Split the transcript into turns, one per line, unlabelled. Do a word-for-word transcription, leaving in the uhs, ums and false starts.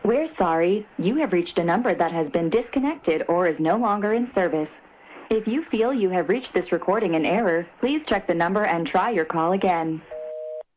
We're sorry. You have reached a number that has been disconnected or is no longer in service. If you feel you have reached this recording in error, please check the number and try your call again.